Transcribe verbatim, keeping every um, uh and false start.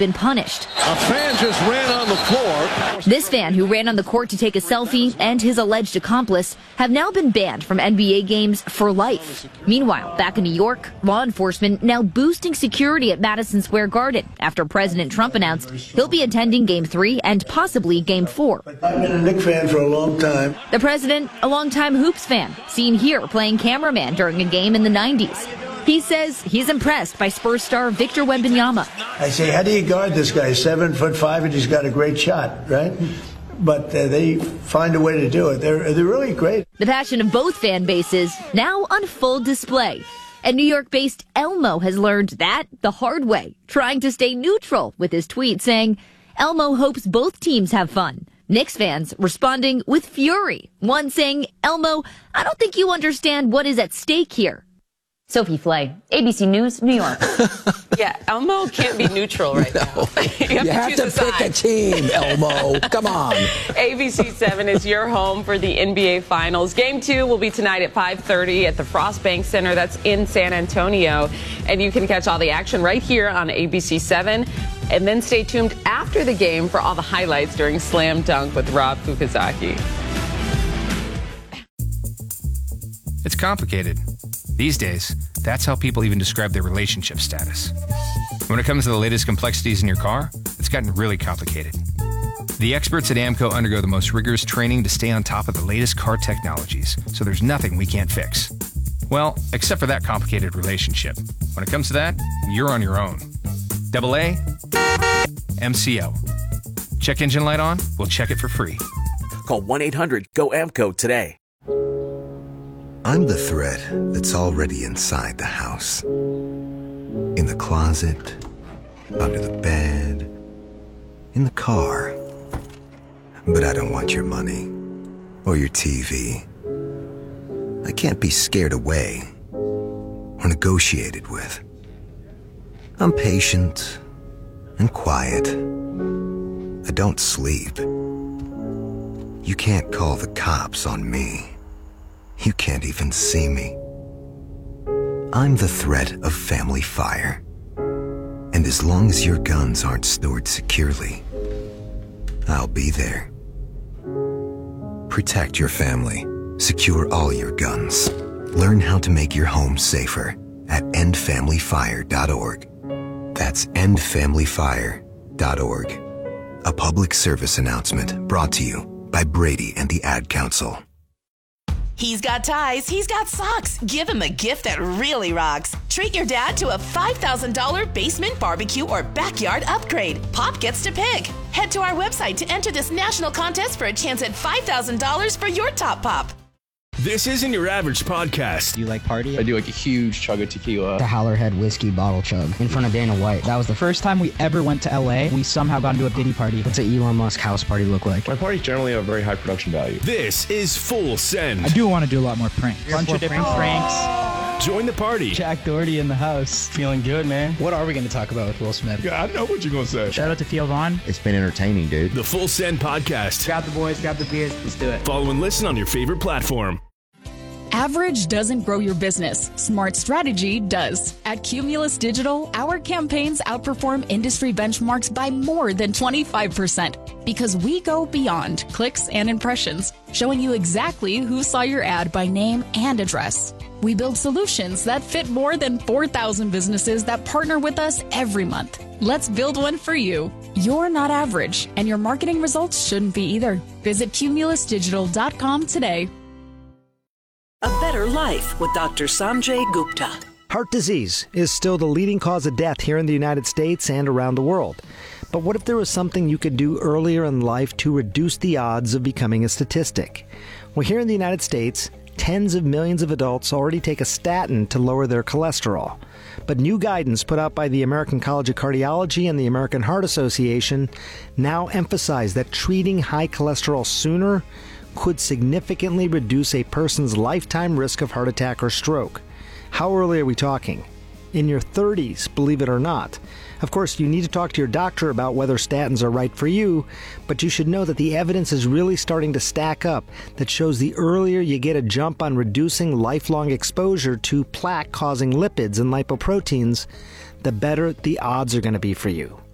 been punished. A fan just ran on the floor. This fan, who ran on the court to take a selfie, and his alleged accomplice have now been banned from N B A games for life. Meanwhile, back in New York, law enforcement now boosting security at Madison Square Garden after President Trump announced he'll be attending Game three and possibly Game four. I've been a Knicks fan for a long time. The president, a longtime Hoops fan, seen here playing cameraman during a game in the nineties. He says he's impressed by Spurs star Victor Wembanyama. I say, how do you guard this guy? Seven foot five, and he's got a great shot, right? But uh, they find a way to do it. They're they're really great. The passion of both fan bases now on full display. And New York-based Elmo has learned that the hard way, trying to stay neutral with his tweet saying Elmo hopes both teams have fun. Knicks fans responding with fury. One saying, Elmo, I don't think you understand what is at stake here. Sophie Flay, A B C News, New York. Yeah, Elmo can't be neutral right no. now. you have you to, have to pick a, a team, Elmo. Come on. A B C seven is your home for the N B A Finals. Game two will be tonight at five thirty at the Frost Bank Center. That's in San Antonio. And you can catch all the action right here on A B C seven. And then stay tuned after the game for all the highlights during Slam Dunk with Rob Fukuzaki. It's complicated. These days, that's how people even describe their relationship status. When it comes to the latest complexities in your car, it's gotten really complicated. The experts at AAMCO undergo the most rigorous training to stay on top of the latest car technologies, so there's nothing we can't fix. Well, except for that complicated relationship. When it comes to that, you're on your own. Double A, M C O. Check engine light on? We'll check it for free. Call one eight hundred G O A M C O today. I'm the thread that's already inside the house. In the closet, under the bed, in the car. But I don't want your money or your T V. I can't be scared away or negotiated with. I'm patient and quiet. I don't sleep. You can't call the cops on me. You can't even see me. I'm the threat of family fire. And as long as your guns aren't stored securely, I'll be there. Protect your family. Secure all your guns. Learn how to make your home safer at end family fire dot org. That's end family fire dot org. A public service announcement brought to you by Brady and the Ad Council. He's got ties, he's got socks. Give him a gift that really rocks. Treat your dad to a five thousand dollars basement barbecue or backyard upgrade. Pop gets to pick. Head to our website to enter this national contest for a chance at five thousand dollars for your top pop. This isn't your average podcast. Do you like party? I do like a huge chug of tequila. The Howlerhead whiskey bottle chug in front of Dana White. That was the first time we ever went to L A. We somehow got into a Diddy party. What's an Elon Musk house party look like? My parties generally have very high production value. This is Full Send. I do want to do a lot more pranks. A bunch of different pranks. pranks. Join the party. Jack Doherty in the house. Feeling good, man. What are we going to talk about with Will Smith? Yeah, I know what you're going to say. Shout out to Theo Vaughn. It's been entertaining, dude. The Full Send podcast. Grab the boys, grab the beers. Let's do it. Follow and listen on your favorite platform. Average doesn't grow your business. Smart strategy does. At Cumulus Digital, our campaigns outperform industry benchmarks by more than twenty-five percent because we go beyond clicks and impressions, showing you exactly who saw your ad by name and address. We build solutions that fit more than four thousand businesses that partner with us every month. Let's build one for you. You're not average, and your marketing results shouldn't be either. Visit cumulus digital dot com today. A Better Life with Doctor Sanjay Gupta. Heart disease is still the leading cause of death here in the United States and around the world. But what if there was something you could do earlier in life to reduce the odds of becoming a statistic? Well, here in the United States, tens of millions of adults already take a statin to lower their cholesterol. But new guidance put out by the American College of Cardiology and the American Heart Association now emphasize that treating high cholesterol sooner could significantly reduce a person's lifetime risk of heart attack or stroke. How early are we talking? In your thirties, believe it or not. Of course, you need to talk to your doctor about whether statins are right for you, but you should know that the evidence is really starting to stack up that shows the earlier you get a jump on reducing lifelong exposure to plaque-causing lipids and lipoproteins, the better the odds are going to be for you.